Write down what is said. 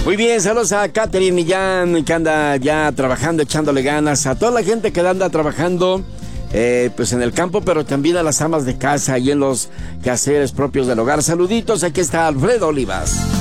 Muy bien, saludos a Catherine Millán, que anda ya trabajando, echándole ganas. A toda la gente que anda trabajando, pues en el campo, pero también a las amas de casa y en los quehaceres propios del hogar. Saluditos, aquí está Alfredo Olivas.